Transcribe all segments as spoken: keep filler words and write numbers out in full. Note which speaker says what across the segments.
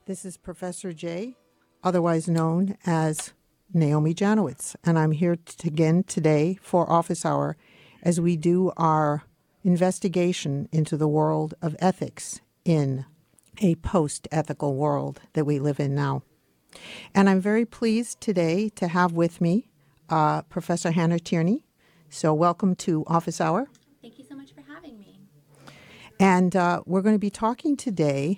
Speaker 1: This is Professor J, otherwise known as Naomi Janowitz, and I'm here t- again today for Office Hour as we do our investigation into the world of ethics in a post-ethical world that we live in now. And I'm very pleased today to have with me uh, Professor Hannah Tierney. So welcome to Office Hour.
Speaker 2: Thank you so much for having me.
Speaker 1: And uh, we're going to be talking today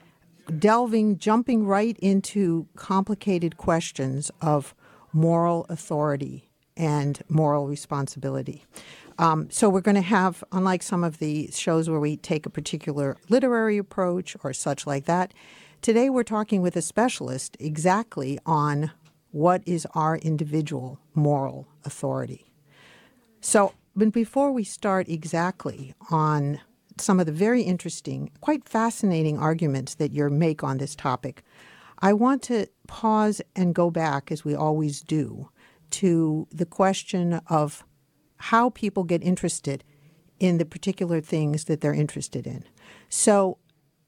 Speaker 1: delving, jumping right into complicated questions of moral authority and moral responsibility. Um, so we're going to have, unlike some of the shows where we take a particular literary approach or such like that, today we're talking with a specialist exactly on what is our individual moral authority. So, but before we start exactly on some of the very interesting, quite fascinating arguments that you make on this topic, I want to pause and go back, as we always do, to the question of how people get interested in the particular things that they're interested in. So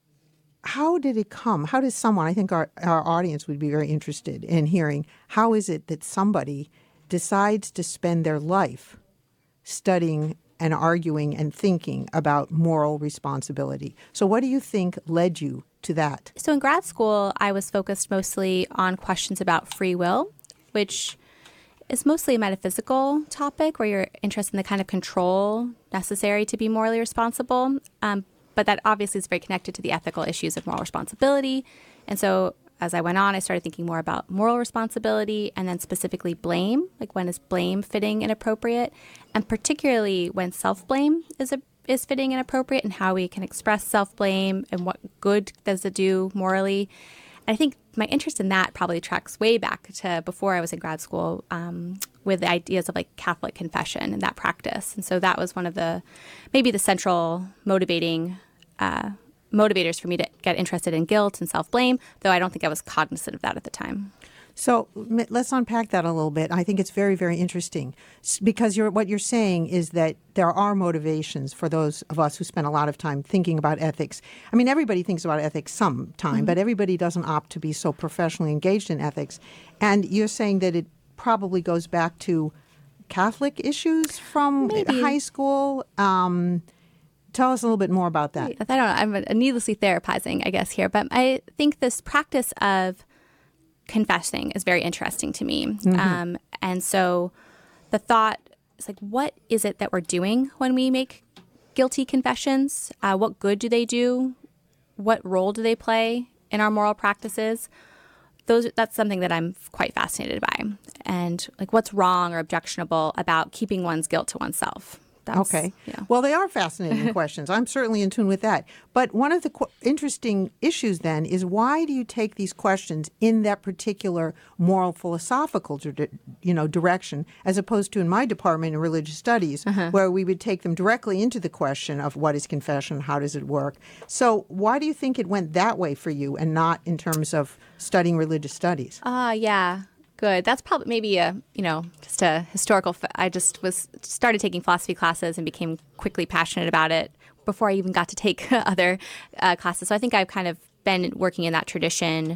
Speaker 1: how did it come? How does someone, I think our, our audience would be very interested in hearing, how is it that somebody decides to spend their life studying and arguing and thinking about moral responsibility? So what do you think led you to that?
Speaker 2: So in grad school, I was focused mostly on questions about free will, which is mostly a metaphysical topic where you're interested in the kind of control necessary to be morally responsible. Um, but that obviously is very connected to the ethical issues of moral responsibility. And so as I went on, I started thinking more about moral responsibility and then specifically blame, like when is blame fitting and appropriate, and particularly when self-blame is a, is fitting and appropriate, and how we can express self-blame and what good does it do morally. And I think my interest in that probably tracks way back to before I was in grad school um, with the ideas of like Catholic confession and that practice. And so that was one of the, maybe the central motivating uh motivators for me to get interested in guilt and self-blame, though I don't think I was cognizant of that at the time.
Speaker 1: So let's unpack that a little bit. I think it's very, very interesting because you're, what you're saying is that there are motivations for those of us who spend a lot of time thinking about ethics. I mean, everybody thinks about ethics sometime, mm-hmm. but everybody doesn't opt to be so professionally engaged in ethics. And you're saying that it probably goes back to Catholic issues from
Speaker 2: Maybe.
Speaker 1: high school. Um Tell us a little bit more about that.
Speaker 2: I don't know. I'm needlessly therapizing, I guess, here. But I think this practice of confessing is very interesting to me. Mm-hmm. Um, and so the thought is like, what is it that we're doing when we make guilty confessions? Uh, what good do they do? What role do they play in our moral practices? Those That's something that I'm quite fascinated by. And like, what's wrong or objectionable about keeping one's guilt to oneself? That's,
Speaker 1: okay.
Speaker 2: Yeah.
Speaker 1: Well, they are fascinating questions. I'm certainly in tune with that. But one of the qu- interesting issues then is, why do you take these questions in that particular moral philosophical di- you know, direction, as opposed to in my department in religious studies, uh-huh. where we would take them directly into the question of what is confession, how does it work? So why do you think it went that way for you and not in terms of studying religious studies?
Speaker 2: Ah, uh, yeah. Good. That's probably maybe a, you know, just a historical, fa- I just was started taking philosophy classes and became quickly passionate about it before I even got to take other uh, classes. So I think I've kind of been working in that tradition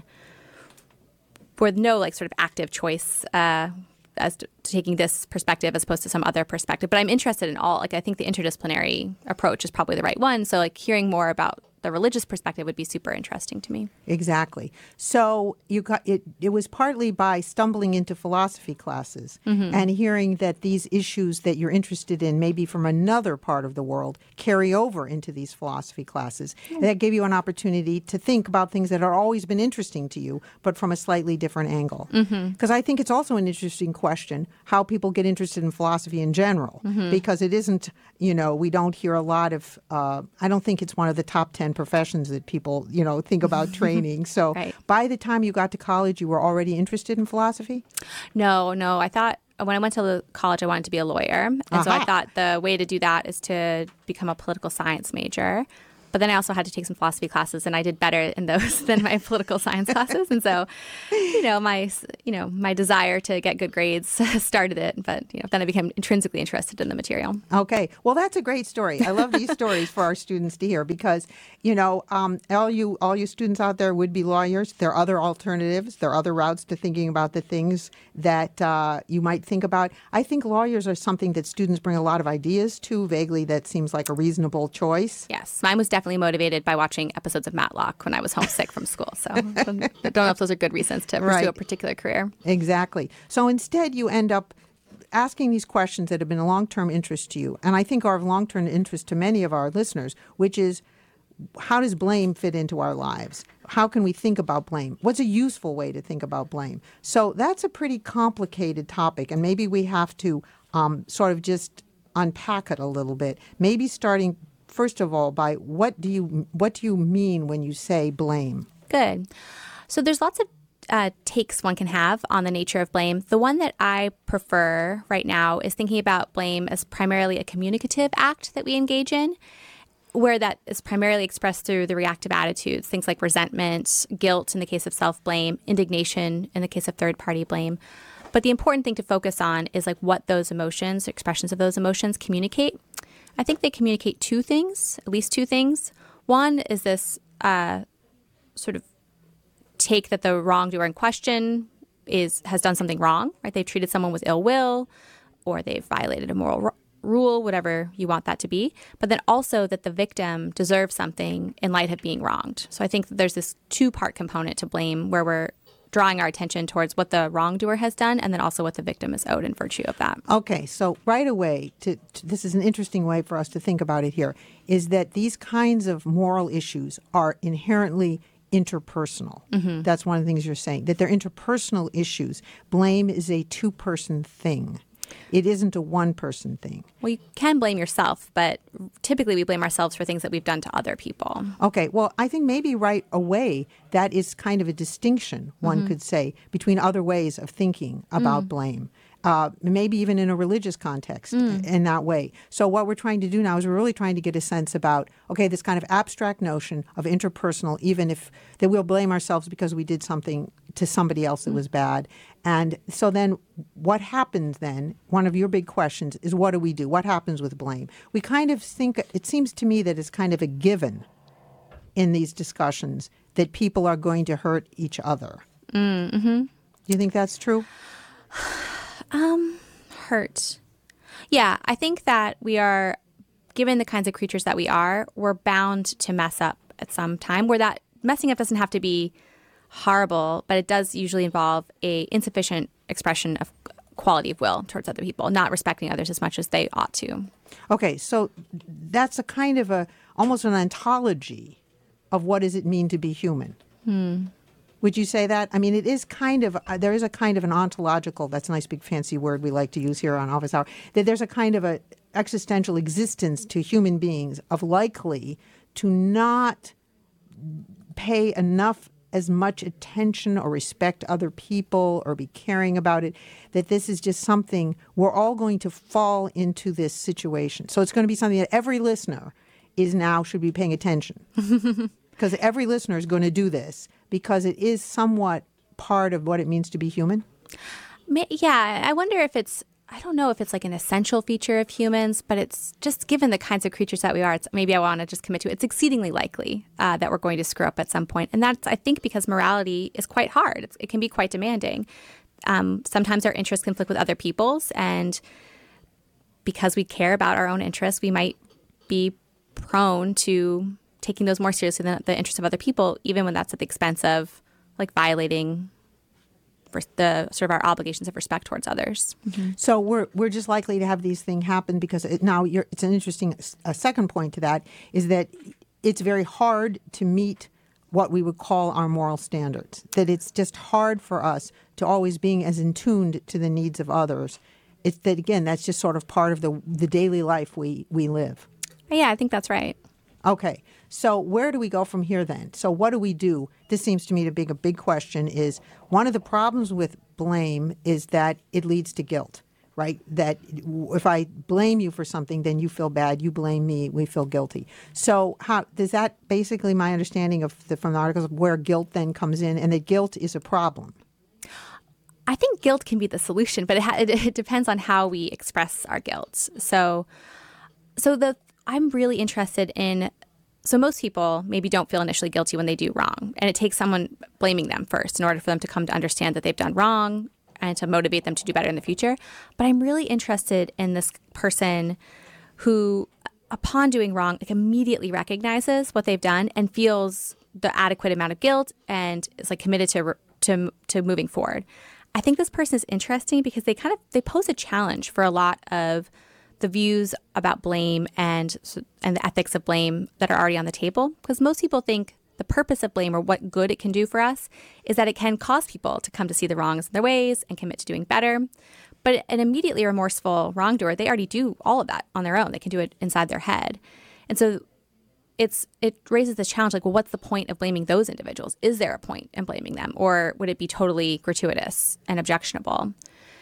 Speaker 2: with no like sort of active choice uh, as to taking this perspective as opposed to some other perspective. But I'm interested in all, like I think the interdisciplinary approach is probably the right one. So like hearing more about the religious perspective would be super interesting to me.
Speaker 1: Exactly. So you got it. It was partly by stumbling into philosophy classes mm-hmm. and hearing that these issues that you're interested in, maybe from another part of the world, carry over into these philosophy classes. Mm. That gave you an opportunity to think about things that have always been interesting to you, but from a slightly different angle. Because mm-hmm. I think it's also an interesting question how people get interested in philosophy in general, mm-hmm. because it isn't, you know, we don't hear a lot of. Uh, I don't think it's one of the top ten professions that people, you know, think about training. So
Speaker 2: right.
Speaker 1: by the time you got to college, you were already interested in philosophy?
Speaker 2: No, no. I thought when I went to college, I wanted to be a lawyer. And uh-huh. so I thought the way to do that is to become a political science major. but then I also had to take some philosophy classes, and I did better in those than my political science classes. And so, you know, my you know my desire to get good grades started it. But you know, then I became intrinsically interested in the material.
Speaker 1: Okay, well, that's a great story. I love these stories for our students to hear because, you know, um, all you all you students out there would be lawyers. There are other alternatives. There are other routes to thinking about the things that uh, you might think about. I think lawyers are something that students bring a lot of ideas to. Vaguely, that seems like a reasonable choice.
Speaker 2: Yes, mine was definitely motivated by watching episodes of Matlock when I was homesick from school. So I don't know if those are good reasons to pursue
Speaker 1: Right.
Speaker 2: a particular career.
Speaker 1: Exactly. So instead, you end up asking these questions that have been a long-term interest to you, and I think are of long-term interest to many of our listeners, which is, how does blame fit into our lives? How can we think about blame? What's a useful way to think about blame? So that's a pretty complicated topic, and maybe we have to um, sort of just unpack it a little bit. Maybe starting, first of all, by what do you what do you mean when you say blame?
Speaker 2: Good. So there's lots of uh, takes one can have on the nature of blame. The one that I prefer right now is thinking about blame as primarily a communicative act that we engage in, where that is primarily expressed through the reactive attitudes, things like resentment, guilt in the case of self-blame, indignation in the case of third-party blame. But the important thing to focus on is like what those emotions, expressions of those emotions communicate. I think they communicate two things, at least two things. One is this uh, sort of take that the wrongdoer in question is has done something wrong, right? They've treated someone with ill will, or they've violated a moral r- rule, whatever you want that to be. But then also that the victim deserves something in light of being wronged. So I think that there's this two-part component to blame where we're drawing our attention towards what the wrongdoer has done and then also what the victim is owed in virtue of that.
Speaker 1: Okay, so right away, to, to, this is an interesting way for us to think about it here, is that these kinds of moral issues are inherently interpersonal. Mm-hmm. That's one of the things you're saying, that they're interpersonal issues. Blame is a two-person thing. It isn't a one-person thing.
Speaker 2: Well, you can blame yourself, but typically we blame ourselves for things that we've done to other people.
Speaker 1: Okay, well, I think maybe right away that is kind of a distinction, one mm-hmm. could say, between other ways of thinking about mm. blame. Uh, maybe even in a religious context mm. in that way. So what we're trying to do now is we're really trying to get a sense about, okay, this kind of abstract notion of interpersonal, even if that we'll blame ourselves because we did something to somebody else that mm. was bad. And so then what happens then, one of your big questions is, what do we do? What happens with blame? We kind of think, it seems to me that it's kind of a given in these discussions that people are going to hurt each other.
Speaker 2: Mm-hmm.
Speaker 1: Do you think that's true?
Speaker 2: Um, hurt. Yeah, I think that we are, given the kinds of creatures that we are, we're bound to mess up at some time, where that messing up doesn't have to be horrible, but it does usually involve a insufficient expression of quality of will towards other people, not respecting others as much as they ought to.
Speaker 1: Okay, so that's a kind of a, almost an ontology of what does it mean to be human.
Speaker 2: Hmm.
Speaker 1: Would you say that? I mean, it is kind of, uh, there is a kind of an ontological, that's a nice big fancy word we like to use here on Office Hour, that there's a kind of a existential existence to human beings of likely to not pay enough as much attention or respect other people or be caring about it, that this is just something, we're all going to fall into this situation. So it's going to be something that every listener is now should be paying attention. Because every listener is going to do this because it is somewhat part of what it means to be human.
Speaker 2: Yeah, I wonder if it's, I don't know if it's like an essential feature of humans, but it's just given the kinds of creatures that we are, it's, maybe I want to just commit to it. It's exceedingly likely uh, that we're going to screw up at some point. And that's, I think, because morality is quite hard. It's, it can be quite demanding. Um, sometimes our interests conflict with other people's, and because we care about our own interests, we might be prone to taking those more seriously than the interests of other people, even when that's at the expense of like violating the sort of our obligations of respect towards others.
Speaker 1: Mm-hmm. So we're we're just likely to have these things happen because it, now you're, it's an interesting a second point to that is that it's very hard to meet what we would call our moral standards, that it's just hard for us to always being as in tuned to the needs of others. It's that, again, that's just sort of part of the the daily life we, we live.
Speaker 2: Yeah, I think that's right.
Speaker 1: Okay. So where do we go from here then? So what do we do? This seems to me to be a big question is one of the problems with blame is that it leads to guilt. right? That if I blame you for something, then you feel bad. You blame me, we feel guilty. So how does that basically my understanding of the, from the articles of where guilt then comes in, and that guilt is a problem?
Speaker 2: I think guilt can be the solution, but it, ha- it, it depends on how we express our guilt. So, so the I'm really interested in. So most people maybe don't feel initially guilty when they do wrong, and it takes someone blaming them first in order for them to come to understand that they've done wrong and to motivate them to do better in the future. But I'm really interested in this person who, upon doing wrong, like immediately recognizes what they've done and feels the adequate amount of guilt and is like committed to to to moving forward. I think this person is interesting because they kind of they pose a challenge for a lot of the views about blame and and the ethics of blame that are already on the table. Because most people think the purpose of blame or what good it can do for us is that it can cause people to come to see the wrongs in their ways and commit to doing better. But an immediately remorseful wrongdoer, they already do all of that on their own. They can do it inside their head. And so it's it raises this challenge like, well, what's the point of blaming those individuals? Is there a point in blaming them? Or would it be totally gratuitous and objectionable?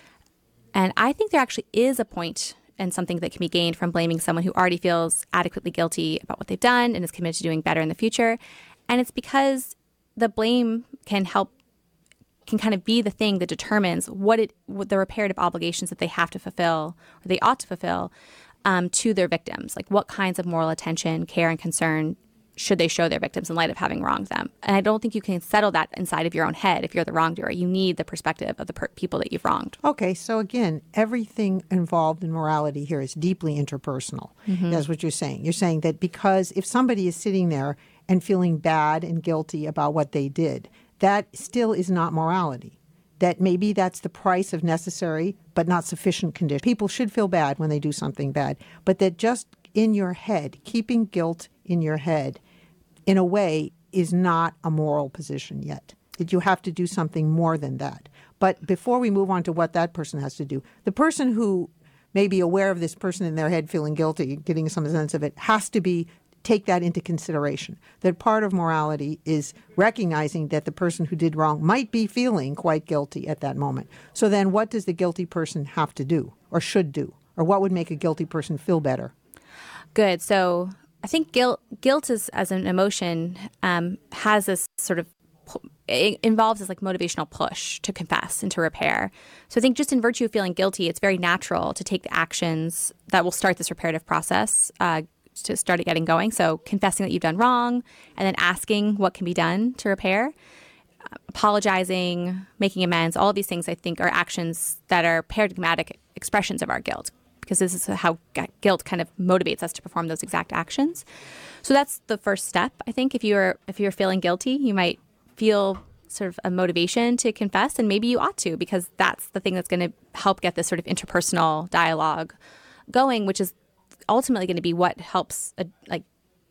Speaker 2: And I think there actually is a point and something that can be gained from blaming someone who already feels adequately guilty about what they've done and is committed to doing better in the future. And it's because the blame can help, can kind of be the thing that determines what it, what the reparative obligations that they have to fulfill or they ought to fulfill um, to their victims. Like what kinds of moral attention, care, and concern should they show their victims in light of having wronged them? And I don't think you can settle that inside of your own head if you're the wrongdoer. You need the perspective of the per- people that you've wronged.
Speaker 1: Okay, so again, everything involved in morality here is deeply interpersonal. Mm-hmm. That's what you're saying. You're saying that because if somebody is sitting there and feeling bad and guilty about what they did, that still is not morality. That maybe that's the price of necessary but not sufficient condition. People should feel bad when they do something bad, but that just in your head, keeping guilt in your head, in a way, is not a moral position yet. That you have to do something more than that. But before we move on to what that person has to do, the person who may be aware of this person in their head feeling guilty, getting some sense of it, has to be take that into consideration. That part of morality is recognizing that the person who did wrong might be feeling quite guilty at that moment. So then what does the guilty person have to do or should do? Or what would make a guilty person feel better?
Speaker 2: Good. So I think guilt guilt is, as an emotion um, has this sort of it involves this like motivational push to confess and to repair. So I think just in virtue of feeling guilty, it's very natural to take the actions that will start this reparative process uh, to start it getting going. So confessing that you've done wrong and then asking what can be done to repair, uh, apologizing, making amends. All of these things I think are actions that are paradigmatic expressions of our guilt, because this is how guilt kind of motivates us to perform those exact actions. So that's the first step. I think if you're if you're feeling guilty, you might feel sort of a motivation to confess, and maybe you ought to, because that's the thing that's going to help get this sort of interpersonal dialogue going, which is ultimately going to be what helps uh, like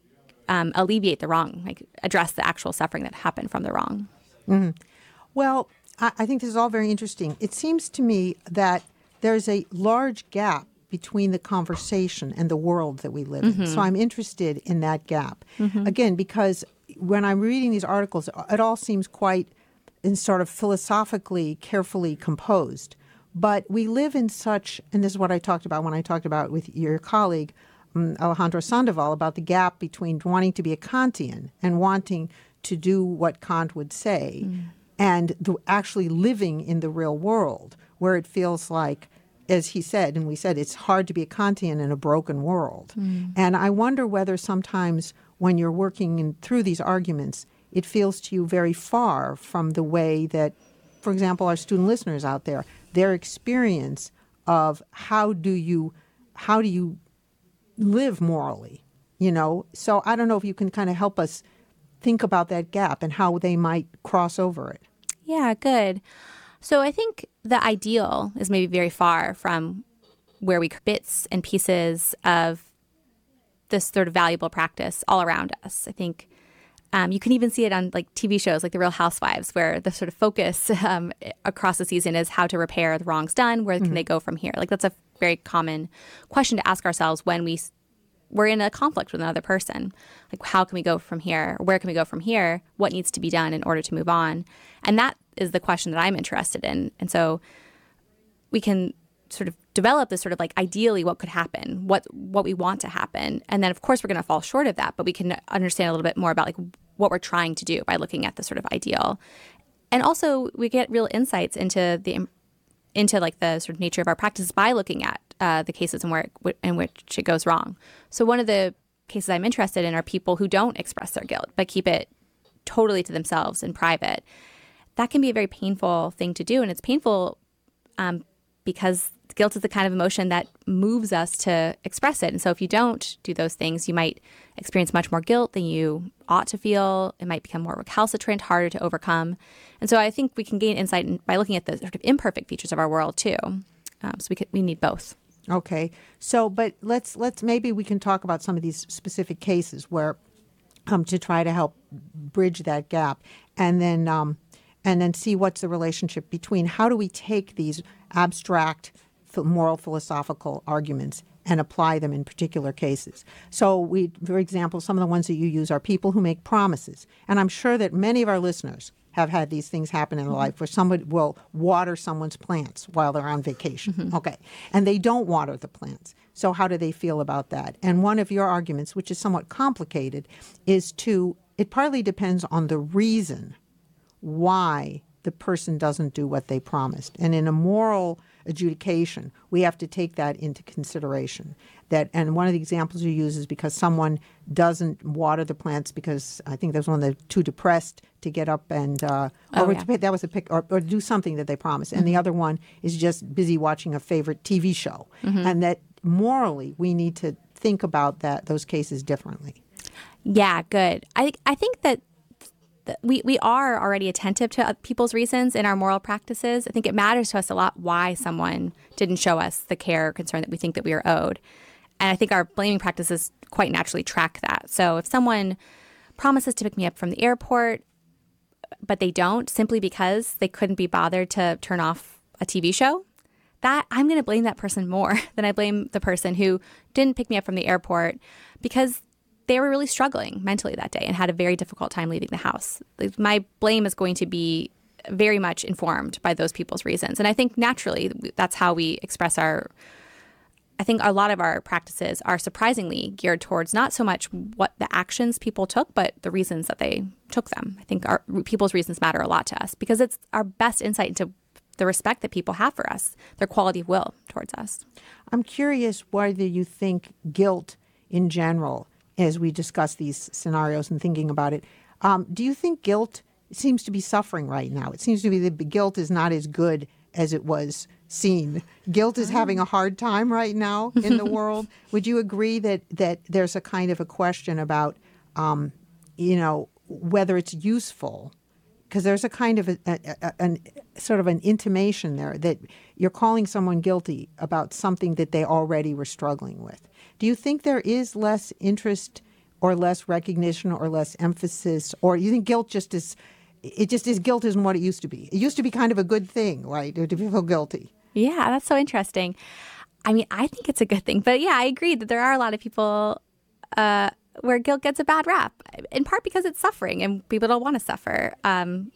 Speaker 2: um, alleviate the wrong, like address the actual suffering that happened from the wrong.
Speaker 1: Mm-hmm. Well, I, I think this is all very interesting. It seems to me that there's a large gap between the conversation and the world that we live mm-hmm. in. So I'm interested in that gap. Mm-hmm. Again, because when I'm reading these articles, it all seems quite in sort of philosophically, carefully composed. But we live in such, and this is what I talked about when I talked about with your colleague, um, Alejandro Sandoval, about the gap between wanting to be a Kantian and wanting to do what Kant would say mm. and the, actually living in the real world, where it feels like, as he said, and we said, it's hard to be a Kantian in a broken world. Mm. And I wonder whether sometimes when you're working in, through these arguments, it feels to you very far from the way that, for example, our student listeners out there, their experience of how do you how do you live morally, you know? So I don't know if you can kind of help us think about that gap and how they might cross over it.
Speaker 2: Yeah, good. So I think the ideal is maybe very far from where we bits and pieces of this sort of valuable practice all around us. I think um, you can even see it on like T V shows like The Real Housewives, where the sort of focus um, across the season is how to repair the wrongs done. Where mm-hmm. can they go from here? Like that's a very common question to ask ourselves when we we're in a conflict with another person. Like, how can we go from here? Where can we go from here? What needs to be done in order to move on? And that is the question that I'm interested in. And so we can sort of develop this sort of like ideally what could happen, what what we want to happen. And then, of course, we're going to fall short of that, but we can understand a little bit more about like what we're trying to do by looking at the sort of ideal. And also, we get real insights into the into like the sort of nature of our practice by looking at uh, the cases in where it, in which it goes wrong. So one of the cases I'm interested in are people who don't express their guilt but keep it totally to themselves in private. That can be a very painful thing to do, and it's painful um, because guilt is the kind of emotion that moves us to express it. And so if you don't do those things, you might experience much more guilt than you ought to feel. It might become more recalcitrant, harder to overcome. And so I think we can gain insight in, by looking at the sort of imperfect features of our world too. Um, so we could, we need both.
Speaker 1: Okay. So, but let's let's maybe we can talk about some of these specific cases where um, to try to help bridge that gap, and then um, and then see what's the relationship between how do we take these abstract moral philosophical arguments and apply them in particular cases. So we, for example, some of the ones that you use are people who make promises. And I'm sure that many of our listeners have had these things happen in their life where somebody will water someone's plants while they're on vacation. Mm-hmm. Okay. And they don't water the plants. So how do they feel about that? And one of your arguments, which is somewhat complicated, is to, it partly depends on the reason why the person doesn't do what they promised. And in a moral adjudication, we have to take that into consideration. That, and one of the examples you use is because someone doesn't water the plants because I think there's one that's too depressed to get up and uh,
Speaker 2: oh,
Speaker 1: or
Speaker 2: yeah.
Speaker 1: to, that was a pick or, or do something that they promised. And mm-hmm. the other one is just busy watching a favorite T V show. Mm-hmm. And that morally we need to think about that those cases differently.
Speaker 2: Yeah, good. I I think that We we are already attentive to people's reasons in our moral practices. I think it matters to us a lot why someone didn't show us the care or concern that we think that we are owed. And I think our blaming practices quite naturally track that. So if someone promises to pick me up from the airport, but they don't simply because they couldn't be bothered to turn off a T V show, that I'm going to blame that person more than I blame the person who didn't pick me up from the airport because they were really struggling mentally that day and had a very difficult time leaving the house. Like, my blame is going to be very much informed by those people's reasons. And I think naturally that's how we express our, I think a lot of our practices are surprisingly geared towards not so much what the actions people took, but the reasons that they took them. I think our people's reasons matter a lot to us because it's our best insight into the respect that people have for us, their quality of will towards us.
Speaker 1: I'm curious whether you think guilt in general, as we discuss these scenarios and thinking about it, um, do you think guilt seems to be suffering right now? It seems to be that guilt is not as good as it was seen. Guilt is having a hard time right now in the world. Would you agree that that there's a kind of a question about, um, you know, whether it's useful? Because there's a kind of a, a, a, an sort of an intimation there that you're calling someone guilty about something that they already were struggling with. Do you think there is less interest or less recognition or less emphasis, or you think guilt just is, it just is, guilt isn't what it used to be? It used to be kind of a good thing, right, to feel guilty.
Speaker 2: Yeah, that's so interesting. I mean, I think it's a good thing. But yeah, I agree that there are a lot of people uh, where guilt gets a bad rap, in part because it's suffering and people don't want to suffer. Um,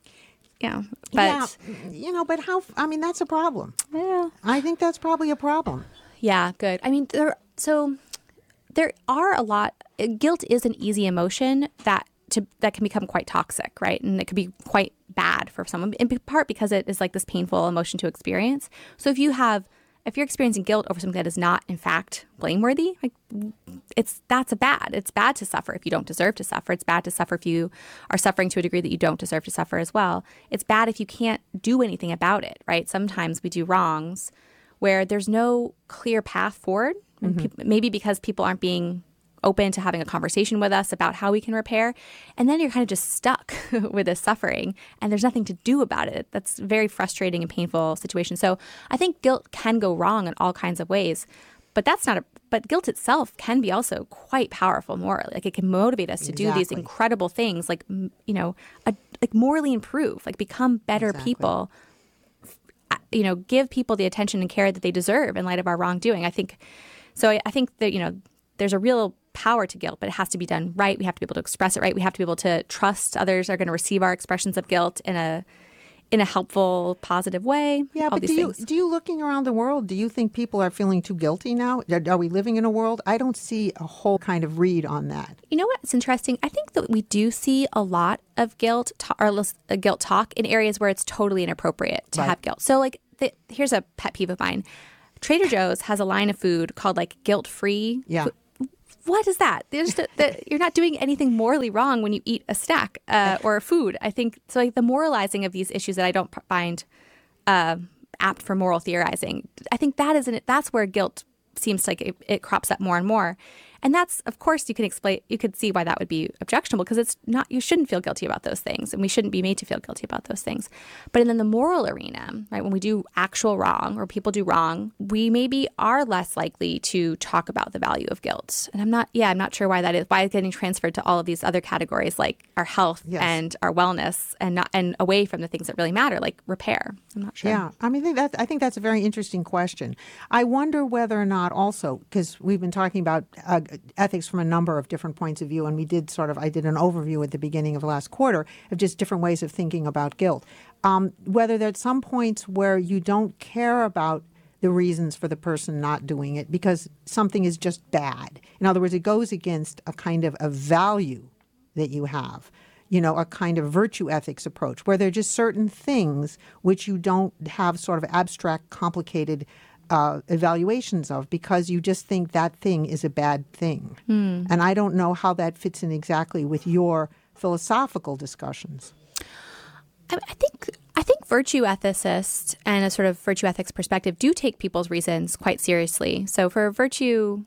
Speaker 2: yeah, but
Speaker 1: yeah, you know, but how, I mean, that's a problem.
Speaker 2: Yeah.
Speaker 1: I think that's probably a problem.
Speaker 2: Yeah, good. I mean, there, so there are a lot, guilt is an easy emotion that to that can become quite toxic, right? And it could be quite bad for someone, in part because it is like this painful emotion to experience. So if you have, if you're experiencing guilt over something that is not, in fact, blameworthy, like it's that's a bad. It's bad to suffer if you don't deserve to suffer. It's bad to suffer if you are suffering to a degree that you don't deserve to suffer as well. It's bad if you can't do anything about it, right? Sometimes we do wrongs where there's no clear path forward, mm-hmm. pe- maybe because people aren't being open to having a conversation with us about how we can repair. And then you're kind of just stuck with this suffering and there's nothing to do about it. That's a very frustrating and painful situation. So I think guilt can go wrong in all kinds of ways, but that's not a, but guilt itself can be also quite powerful morally. Like it can motivate us to
Speaker 1: exactly.
Speaker 2: do these incredible things, like, you know, a, like morally improve, like become better
Speaker 1: exactly.
Speaker 2: people, you know, give people the attention and care that they deserve in light of our wrongdoing. I think, so I, I think that, you know, there's a real power to guilt, but it has to be done right. We have to be able to express it right. We have to be able to trust others are going to receive our expressions of guilt in a in a helpful, positive way.
Speaker 1: Yeah,
Speaker 2: all
Speaker 1: but
Speaker 2: these
Speaker 1: do you
Speaker 2: things.
Speaker 1: do you looking around the world? Do you think people are feeling too guilty now? Are are we living in a world? I don't see a whole kind of read on that.
Speaker 2: You know what's interesting? I think that we do see a lot of guilt to- or lis- uh, guilt talk in areas where it's totally inappropriate to
Speaker 1: Right.
Speaker 2: have guilt. So, like, the, here's a pet peeve of mine. Trader Joe's has a line of food called like guilt-free.
Speaker 1: Yeah.
Speaker 2: food. What is that? There's the, the, you're not doing anything morally wrong when you eat a snack uh, or a food. I think so. Like the moralizing of these issues that I don't p- find uh, apt for moral theorizing. I think that is an, that's where guilt seems like it, it crops up more and more. And that's, of course, you can explain, you could see why that would be objectionable because it's not, you shouldn't feel guilty about those things and we shouldn't be made to feel guilty about those things. But in the moral arena, right, when we do actual wrong or people do wrong, we maybe are less likely to talk about the value of guilt. And I'm not, yeah, I'm not sure why that is, why it's getting transferred to all of these other categories like our health
Speaker 1: Yes.
Speaker 2: and our wellness and not, and away from the things that really matter, like repair. I'm not sure.
Speaker 1: Yeah, I mean, I think that I think that's a very interesting question. I wonder whether or not also because we've been talking about uh, ethics from a number of different points of view, and we did sort of I did an overview at the beginning of last quarter of just different ways of thinking about guilt. Um, whether there's some points where you don't care about the reasons for the person not doing it because something is just bad. In other words, it goes against a kind of a value that you have. You know, a kind of virtue ethics approach where there are just certain things which you don't have sort of abstract, complicated uh, evaluations of because you just think that thing is a bad thing. Mm. And I don't know how that fits in exactly with your philosophical discussions.
Speaker 2: I, I think I think virtue ethicists and a sort of virtue ethics perspective do take people's reasons quite seriously. So for virtue,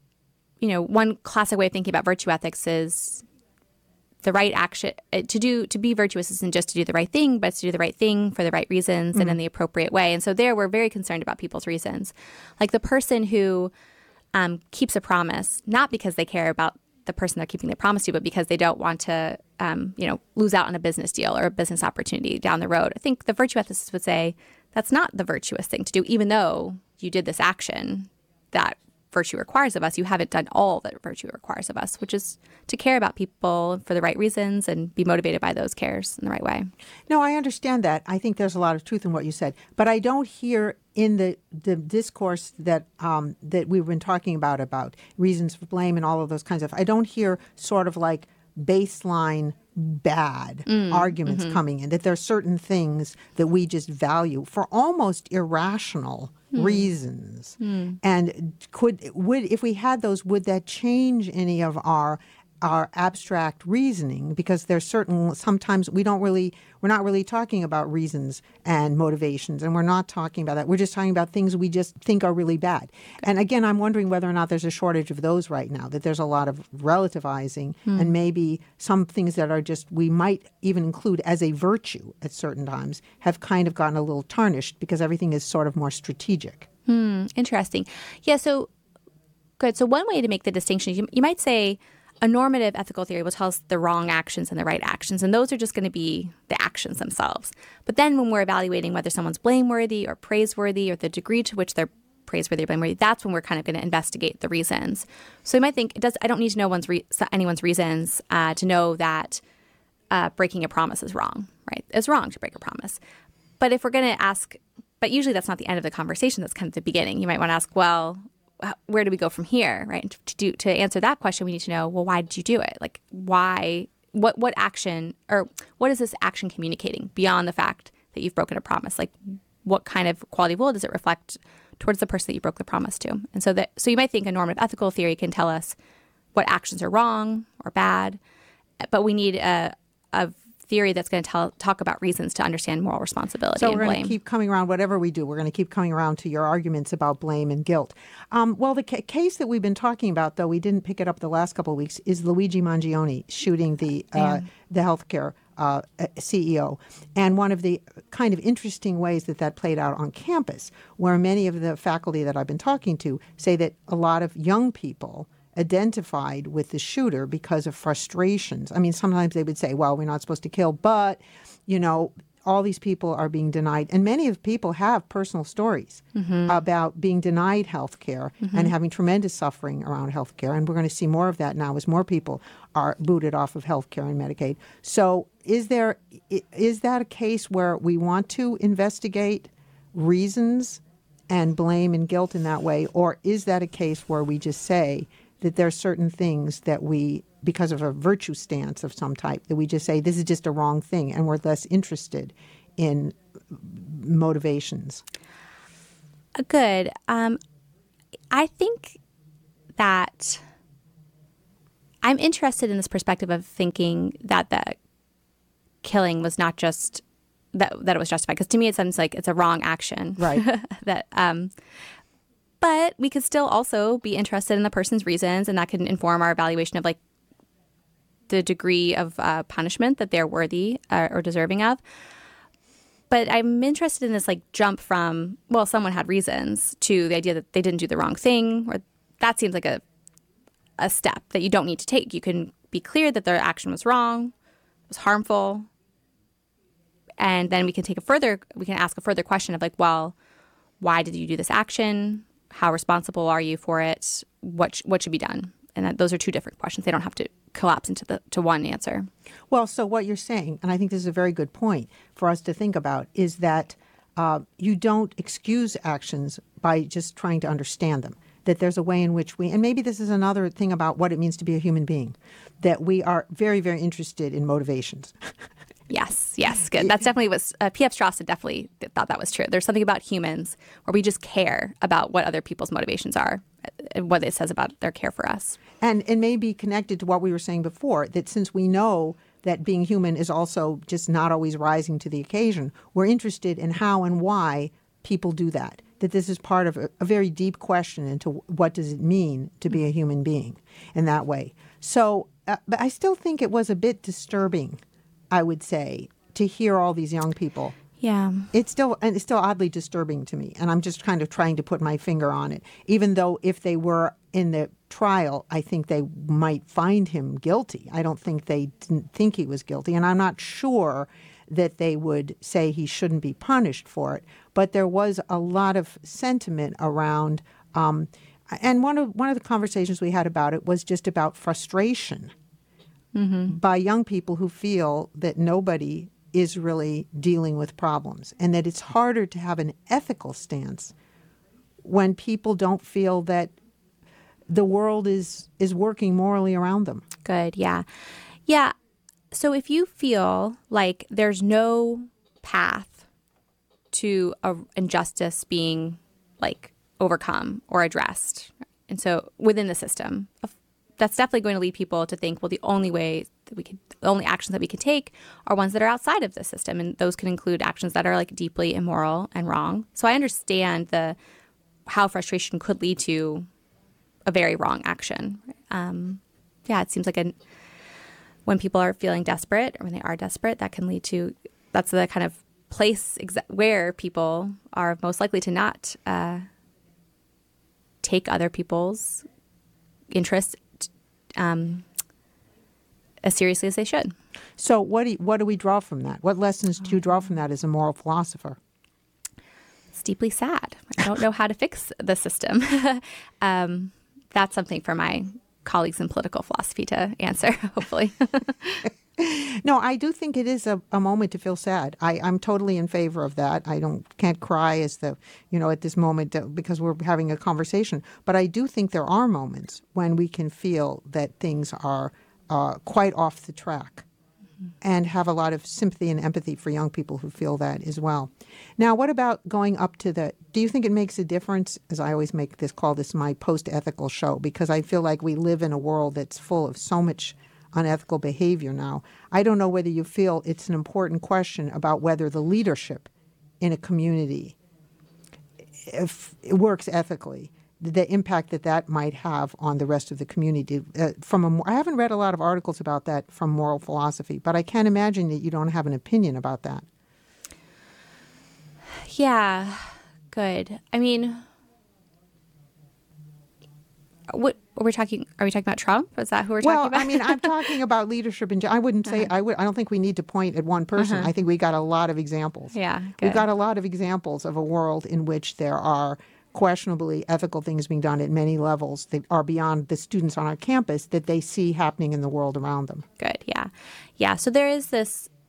Speaker 2: you know, one classic way of thinking about virtue ethics is the right action to do to be virtuous isn't just to do the right thing, but it's to do the right thing for the right reasons mm-hmm. and in the appropriate way. And so there we're very concerned about people's reasons. Like the person who um, keeps a promise, not because they care about the person they're keeping the promise to, but because they don't want to, um, you know, lose out on a business deal or a business opportunity down the road. I think the virtue ethicists would say that's not the virtuous thing to do, even though you did this action that virtue requires of us. You haven't done all that virtue requires of us, which is to care about people for the right reasons and be motivated by those cares in the right way.
Speaker 1: No, I understand that. I think there's a lot of truth in what you said, but I don't hear in the, the discourse that um, that we've been talking about, about reasons for blame and all of those kinds of, I don't hear sort of like baseline bad mm, arguments mm-hmm. coming in, that there are certain things that we just value for almost irrational mm. reasons. Mm. And could would if we had those, would that change any of our our abstract reasoning? Because there's certain, sometimes we don't really, we're not really talking about reasons and motivations, and we're not talking about that. We're just talking about things we just think are really bad. And again, I'm wondering whether or not there's a shortage of those right now, that there's a lot of relativizing mm. and maybe some things that are just, we might even include as a virtue at certain times, have kind of gotten a little tarnished because everything is sort of more strategic.
Speaker 2: Hmm, interesting. Yeah, so good. So one way to make the distinction, you, you might say, a normative ethical theory will tell us the wrong actions and the right actions, and those are just going to be the actions themselves. But then when we're evaluating whether someone's blameworthy or praiseworthy or the degree to which they're praiseworthy or blameworthy, that's when we're kind of going to investigate the reasons. So you might think, it does. I don't need to know one's re- anyone's reasons uh, to know that uh, breaking a promise is wrong, right? It's wrong to break a promise. But if we're going to ask, but usually that's not the end of the conversation, that's kind of the beginning. You might want to ask, well, where do we go from here, right? And to do to answer that question, we need to know, well, why did you do it? Like, why? What what action, or what is this action communicating beyond the fact that you've broken a promise? Like, what kind of quality of will does it reflect towards the person that you broke the promise to? And so that so you might think a normative ethical theory can tell us what actions are wrong or bad, but we need a a theory that's going to tell, talk about reasons to understand moral responsibility
Speaker 1: so
Speaker 2: and blame.
Speaker 1: So we're going to keep coming around, whatever we do, we're going to keep coming around to your arguments about blame and guilt. Um, well, the ca- case that we've been talking about, though we didn't pick it up the last couple of weeks, is Luigi Mangione shooting the uh, the healthcare uh, C E O. And one of the kind of interesting ways that that played out on campus, where many of the faculty that I've been talking to say that a lot of young people identified with the shooter because of frustrations. I mean, sometimes they would say, well, we're not supposed to kill, but, you know, all these people are being denied. And many of the people have personal stories mm-hmm. about being denied health care mm-hmm. and having tremendous suffering around health care. And we're going to see more of that now as more people are booted off of health care and Medicaid. So is there i- is that a case where we want to investigate reasons and blame and guilt in that way, or is that a case where we just say that there are certain things that we, because of a virtue stance of some type, that we just say this is just a wrong thing and we're less interested in motivations?
Speaker 2: Good. Um, I think that I'm interested in this perspective of thinking that the killing was not just that that it was justified, because to me it sounds like it's a wrong action.
Speaker 1: Right.
Speaker 2: that, um, but we could still also be interested in the person's reasons, and that can inform our evaluation of like the degree of uh, punishment that they're worthy uh, or deserving of. But I'm interested in this like jump from, well, someone had reasons, to the idea that they didn't do the wrong thing, or that seems like a a step that you don't need to take. You can be clear that their action was wrong, was harmful, and then we can take a further, we can ask a further question of like, well, why did you do this action? How responsible are you for it? What sh- what should be done? And that, those are two different questions. They don't have to collapse into the to one answer.
Speaker 1: Well, so what you're saying, and I think this is a very good point for us to think about, is that uh, you don't excuse actions by just trying to understand them. That there's a way in which we, and maybe this is another thing about what it means to be a human being, that we are very, very interested in motivations.
Speaker 2: Yes, yes, good. That's definitely what uh, P F Strawson definitely thought that was true. There's something about humans where we just care about what other people's motivations are, and what it says about their care for us.
Speaker 1: And it may be connected to what we were saying before, that since we know that being human is also just not always rising to the occasion, we're interested in how and why people do that. That this is part of a, a very deep question into what does it mean to be a human being in that way. So, uh, but I still think it was a bit disturbing, I would say, to hear all these young people.
Speaker 2: Yeah.
Speaker 1: It's still and it's still oddly disturbing to me, and I'm just kind of trying to put my finger on it. Even though if they were in the trial, I think they might find him guilty. I don't think they didn't think he was guilty, and I'm not sure that they would say he shouldn't be punished for it. But there was a lot of sentiment around, um, and one of one of the conversations we had about it was just about frustration mm-hmm. by young people who feel that nobody is really dealing with problems, and that it's harder to have an ethical stance when people don't feel that the world is is working morally around them.
Speaker 2: Good. Yeah. Yeah. So if you feel like there's no path to a injustice being like overcome or addressed, and so within the system, that's definitely going to lead people to think, well, the only way that we could, the only actions that we can take are ones that are outside of the system, and those can include actions that are like deeply immoral and wrong. So I understand the how frustration could lead to a very wrong action. Um, yeah, it seems like a when people are feeling desperate, or when they are desperate, that can lead to, that's the kind of place exa- where people are most likely to not uh, take other people's interests um, as seriously as they should.
Speaker 1: So what do you, what do we draw from that? What lessons do you draw from that as a moral philosopher?
Speaker 2: It's deeply sad. I don't know how to fix the system. um, that's something for my colleagues in political philosophy to answer, hopefully.
Speaker 1: No, I do think it is a, a moment to feel sad. I, I'm totally in favor of that. I don't can't cry as the you know at this moment uh, because we're having a conversation. But I do think there are moments when we can feel that things are uh, quite off the track, mm-hmm. and have a lot of sympathy and empathy for young people who feel that as well. Now, what about going up to the? Do you think it makes a difference? As I always make this call this my post-ethical show, because I feel like we live in a world that's full of so much unethical behavior now. I don't know whether you feel it's an important question about whether the leadership in a community, if it works ethically, the impact that that might have on the rest of the community. Uh, from a, I haven't read a lot of articles about that from moral philosophy, but I can't imagine that you don't have an opinion about that.
Speaker 2: Yeah, good. I mean, what are we talking? Are we talking about Trump? Is that who we're
Speaker 1: well,
Speaker 2: talking about?
Speaker 1: I mean, I'm talking about leadership in general. I wouldn't say
Speaker 2: uh-huh.
Speaker 1: I would. I don't think we need to point at one person.
Speaker 2: Uh-huh.
Speaker 1: I think we got a lot of examples.
Speaker 2: Yeah, good.
Speaker 1: We've got a lot of examples of a world in which there are questionably ethical things being done at many levels that are beyond the students on our campus that they see happening in the world around them.
Speaker 2: Good. Yeah, yeah. So there is this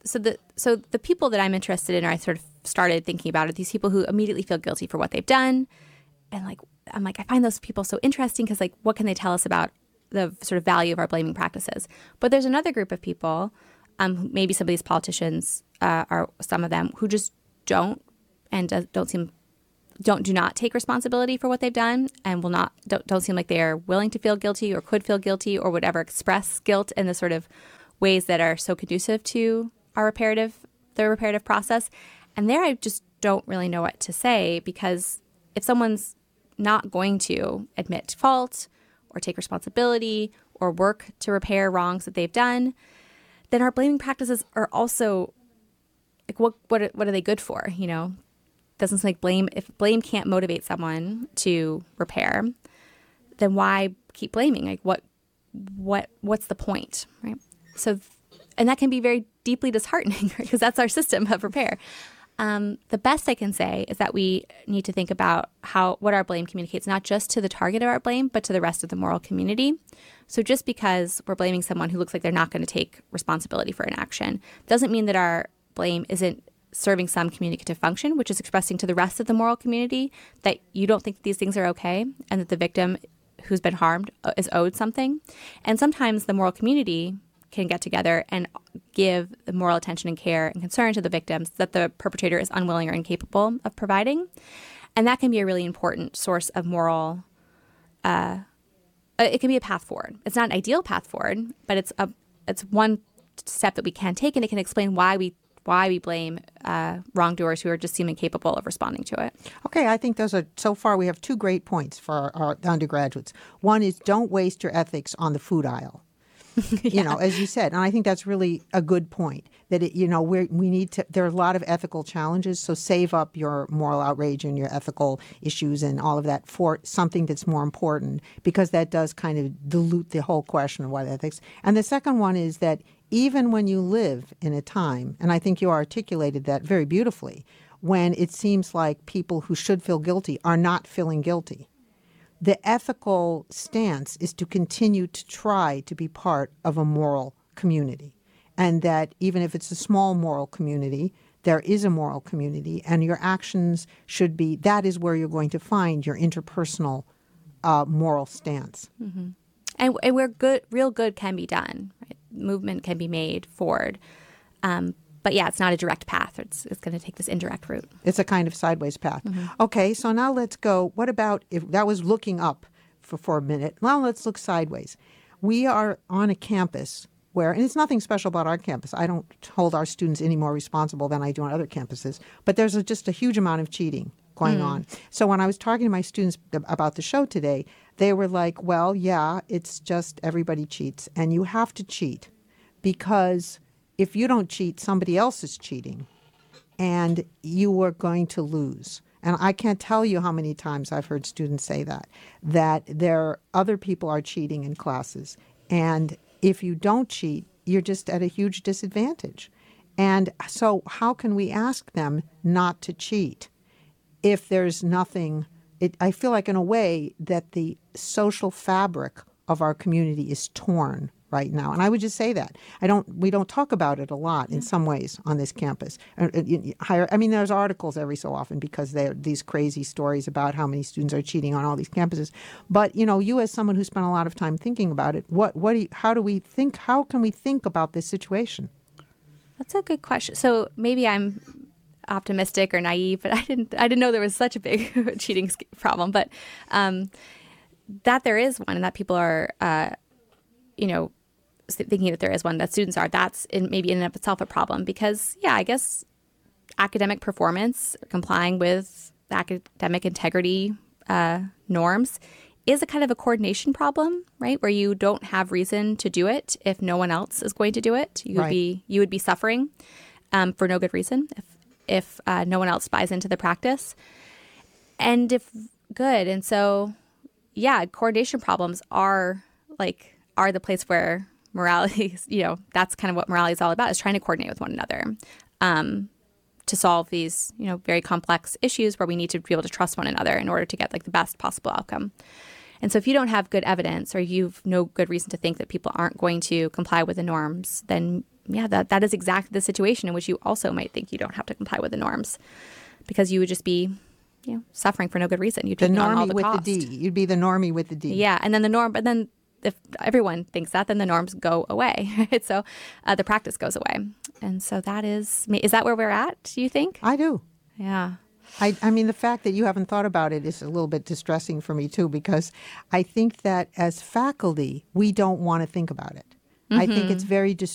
Speaker 2: so the so the people that I'm interested in, or I sort of started thinking about, are these people who immediately feel guilty for what they've done, and like I'm like I find those people so interesting because like what can they tell us about the sort of value of our blaming practices? But there's another group of people, um, maybe some of these politicians uh, are some of them who just don't and uh, don't seem don't do not take responsibility for what they've done, and will not don't, don't seem like they are willing to feel guilty or could feel guilty or would ever express guilt in the sort of ways that are so conducive to our reparative the reparative process. And there I just don't really know what to say, because if someone's not going to admit fault or take responsibility or work to repair wrongs that they've done, then our blaming practices are also like what what what are they good for? You know, doesn't like blame if blame can't motivate someone to repair, then why keep blaming? Like what what what's the point, right? So, and that can be very deeply disheartening because that's our system of repair. Um, the best I can say is that we need to think about how what our blame communicates, not just to the target of our blame, but to the rest of the moral community. So just because we're blaming someone who looks like they're not going to take responsibility for an action doesn't mean that our blame isn't serving some communicative function, which is expressing to the rest of the moral community that you don't think that these things are okay and that the victim who's been harmed is owed something. And sometimes the moral community can get together and give the moral attention and care and concern to the victims that the perpetrator is unwilling or incapable of providing. And that can be a really important source of moral, uh, it can be a path forward. It's not an ideal path forward, but it's a it's one step that we can take, and it can explain why we why we blame uh, wrongdoers who are just seem incapable of responding to it.
Speaker 1: Okay, I think those are, so far we have two great points for our, our undergraduates. One is don't waste your ethics on the food aisle. yeah. You know, as you said, and I think that's really a good point, that, it, you know, we we need to, there are a lot of ethical challenges, so save up your moral outrage and your ethical issues and all of that for something that's more important, because that does kind of dilute the whole question of what ethics. And the second one is that even when you live in a time, and I think you articulated that very beautifully, when it seems like people who should feel guilty are not feeling guilty, the ethical stance is to continue to try to be part of a moral community. And that even if it's a small moral community, there is a moral community, and your actions should be, that is where you're going to find your interpersonal uh, moral stance.
Speaker 2: Mm-hmm. And, and where good, real good can be done, right? Movement can be made forward. Um, but yeah, it's not a direct path. It's it's going to take this indirect route.
Speaker 1: It's a kind of sideways path.
Speaker 2: Mm-hmm.
Speaker 1: Okay, so now let's go. What about, if that was looking up for, for a minute, now let's look sideways. We are on a campus where, and it's nothing special about our campus. I don't hold our students any more responsible than I do on other campuses, but there's a, just a huge amount of cheating going mm. on. So when I was talking to my students about the show today, they were like, well, yeah, it's just everybody cheats, and you have to cheat because if you don't cheat, somebody else is cheating, and you are going to lose. And I can't tell you how many times I've heard students say that, that there other people are cheating in classes. And if you don't cheat, you're just at a huge disadvantage. And so how can we ask them not to cheat if there's nothing? It, I feel like in a way that the social fabric of our community is torn right now. And I would just say that. I don't. We don't talk about it a lot in some ways on this campus. I mean, there's articles every so often because there are these crazy stories about how many students are cheating on all these campuses. But, you know, you as someone who spent a lot of time thinking about it, what, what do you, how do we think, how can we think about this situation?
Speaker 2: That's a good question. So maybe I'm optimistic or naive, but I didn't, I didn't know there was such a big cheating problem. But um, that there is one, and that people are, uh, you know, thinking that there is one, that students are, that's in, maybe in and of itself a problem, because, yeah, I guess academic performance, complying with academic integrity uh, norms is a kind of a coordination problem, right? Where you don't have reason to do it if no one else is going to do it. You would
Speaker 1: right.
Speaker 2: be you would be suffering um, for no good reason if if uh, no one else buys into the practice. And if good, and so yeah, coordination problems are like are the place where morality, you know, that's kind of what morality is all about, is trying to coordinate with one another um, to solve these, you know, very complex issues where we need to be able to trust one another in order to get like the best possible outcome. And so if you don't have good evidence, or you've no good reason to think that people aren't going to comply with the norms, then yeah, that, that is exactly the situation in which you also might think you don't have to comply with the norms because you would just be, you know, suffering for no good reason. You'd
Speaker 1: The
Speaker 2: take on all
Speaker 1: normie
Speaker 2: the
Speaker 1: with
Speaker 2: cost.
Speaker 1: the D. You'd be the normie with the D.
Speaker 2: Yeah, and then the norm, but then if everyone thinks that, then the norms go away. Right? So uh, the practice goes away. And so that is, is that where we're at, do you think?
Speaker 1: I do.
Speaker 2: Yeah.
Speaker 1: I, I mean, the fact that you haven't thought about it is a little bit distressing for me, too, because I think that as faculty, we don't want to think about it. I think it's very distressing